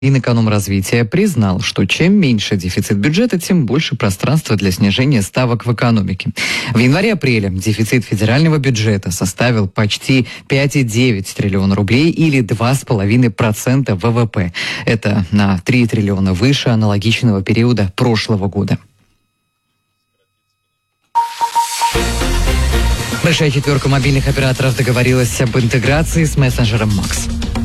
Минэкономразвития признал, что чем меньше дефицит бюджета, тем больше пространства для снижения ставок в экономике. В январе-апреле дефицит федерального бюджета составил почти 5,9 триллиона рублей или 2,5% ВВП. Это на 3 триллиона выше аналогичного периода прошлого года. Большая четверка мобильных операторов договорилась об интеграции с мессенджером Макс.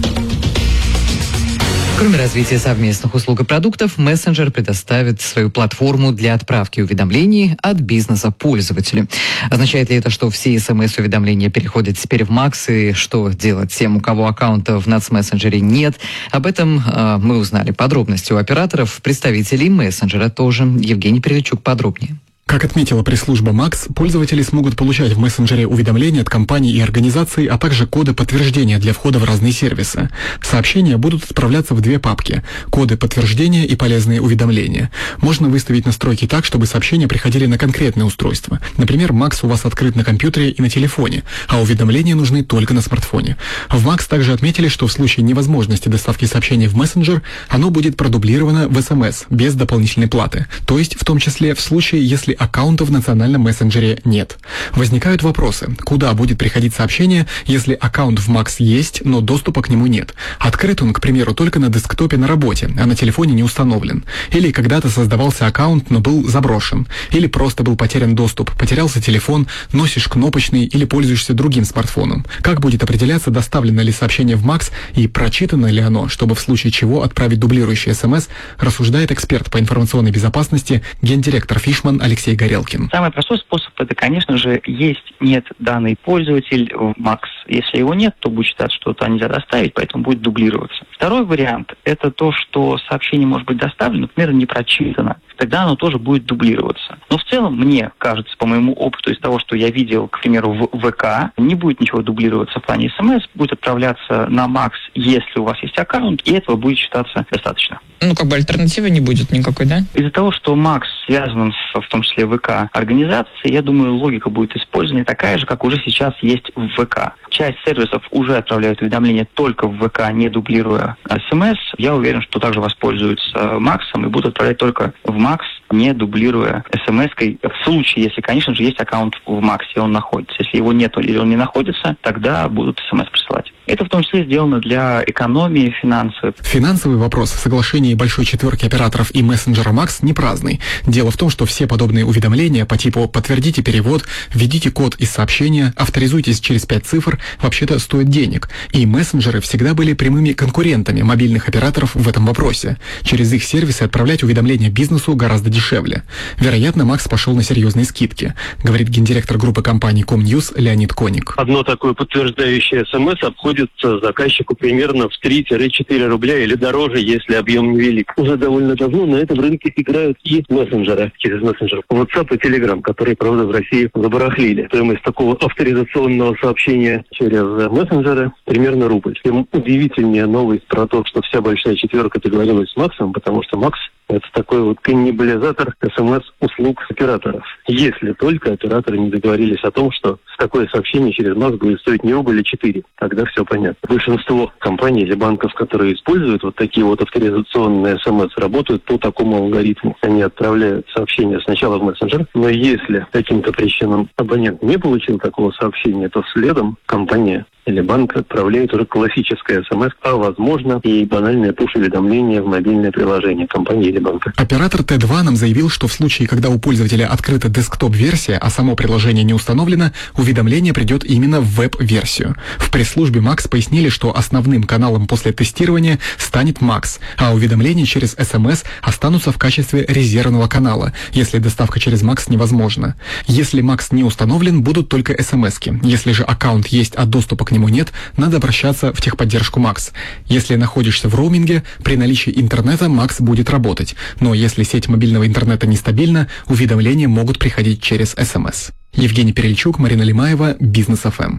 Кроме развития совместных услуг и продуктов, мессенджер предоставит свою платформу для отправки уведомлений от бизнеса пользователю. Означает ли это, что все СМС-уведомления переходят теперь в Макс, и что делать тем, у кого аккаунта в нацмессенджере нет? Об этом мы узнали подробности у операторов, представителей мессенджера тоже. Евгений Переличук подробнее. Как отметила пресс-служба Макс, пользователи смогут получать в мессенджере уведомления от компаний и организаций, а также коды подтверждения для входа в разные сервисы. Сообщения будут отправляться в две папки – коды подтверждения и полезные уведомления. Можно выставить настройки так, чтобы сообщения приходили на конкретное устройство. Например, Макс у вас открыт на компьютере и на телефоне, а уведомления нужны только на смартфоне. В Макс также отметили, что в случае невозможности доставки сообщений в мессенджер, оно будет продублировано в СМС без дополнительной платы. То есть, в том числе в случае, если аккаунта в национальном мессенджере нет. Возникают вопросы, куда будет приходить сообщение, если аккаунт в Макс есть, но доступа к нему нет. Открыт он, к примеру, только на десктопе на работе, а на телефоне не установлен. Или когда-то создавался аккаунт, но был заброшен. Или просто был потерян доступ, потерялся телефон, носишь кнопочный или пользуешься другим смартфоном. Как будет определяться, доставлено ли сообщение в Макс и прочитано ли оно, чтобы в случае чего отправить дублирующий СМС, рассуждает эксперт по информационной безопасности, гендиректор Фишман Алексей Горелкин. Самый простой способ – это, конечно же, есть-нет данный пользователь в Макс. Если его нет, то будет считаться, что туда нельзя доставить, поэтому будет дублироваться. Второй вариант – это то, что сообщение может быть доставлено, например, не прочитано. Тогда оно тоже будет дублироваться. Но в целом, мне кажется, по моему опыту, из того, что я видел, к примеру, в ВК, не будет ничего дублироваться в плане СМС, будет отправляться на Макс, если у вас есть аккаунт, и этого будет считаться достаточно. Альтернативы не будет никакой, да? Из-за того, что Макс связан в том числе ВК организацией, я думаю, логика будет использована такая же, как уже сейчас есть в ВК. Часть сервисов уже отправляют уведомления только в ВК, не дублируя СМС. Я уверен, что также воспользуются Максом и будут отправлять только в Макс, не дублируя СМС-кой. В случае, если, конечно же, есть аккаунт в Максе, он находится. Если его нет или он не находится, тогда будут СМС присылать. Это в том числе сделано для экономии финансов. Финансовый вопрос в соглашении большой четверки операторов и мессенджера Макс не праздный. Дело в том, что все подобные уведомления по типу «подтвердите перевод», «введите код из сообщения», «авторизуйтесь через 5 цифр» вообще-то стоят денег. И мессенджеры всегда были прямыми конкурентами мобильных операторов в этом вопросе. Через их сервисы отправлять уведомления бизнесу гораздо дешевле. Вероятно, Макс пошел на серьезные скидки, говорит гендиректор группы компаний Комньюз Леонид Коник. Одно такое подтверждающее СМС обходится заказчику примерно в 3-4 рубля или дороже, если объем невелик. Уже довольно давно на этом рынке играют и мессенджеры через мессенджер WhatsApp и Telegram, которые, правда, в России забарахлили. Стоимость такого авторизационного сообщения через мессенджеры примерно рубль. Тем удивительнее новость про то, что вся большая четверка договорилась с Максом, потому что Макс – это такой вот каннибализатор СМС-услуг операторов. Если только операторы не договорились о том, что такое сообщение через Макс будет стоить не рубль, а 4. Тогда все понятно. Большинство компаний или банков, которые используют вот такие вот авторизационные СМС, работают по такому алгоритму. Они отправляют сообщение сначала в мессенджер, но если каким-то причинам абонент не получил такого сообщения, то следом компания или банк отправляет уже классическое СМС, а возможно и банальное пуш-уведомление в мобильное приложение компании или банка. Оператор Т2 нам заявил, что в случае, когда у пользователя открыта десктоп-версия, а само приложение не установлено, уведомление придет именно в веб-версию. В пресс-службе Макс пояснили, что основным каналом после тестирования станет Макс, а уведомления через СМС останутся в качестве резервного канала, если доставка через Макс невозможна. Если Макс не установлен, будут только СМСки. Если же аккаунт есть, а доступа к нему нет, надо обращаться в техподдержку Макс. Если находишься в роуминге, при наличии интернета Макс будет работать. Но если сеть мобильного интернета нестабильна, уведомления могут приходить через СМС. Евгений Перельчук, Марина Лимаева, Бизнес ФМ.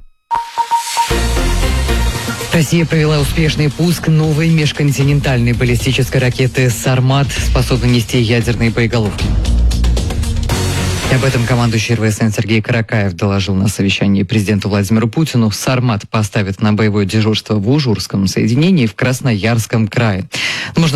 Россия провела успешный пуск новой межконтинентальной баллистической ракеты «Сармат», способной нести ядерные боеголовки. И об этом командующий РВСН Сергей Каракаев доложил на совещании президенту Владимиру Путину. Сармат поставит на боевое дежурство в Ужурском соединении в Красноярском крае. Можно